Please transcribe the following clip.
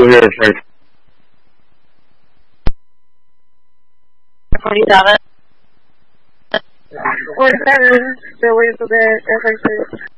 still here, Frank. We're still waiting for the FX.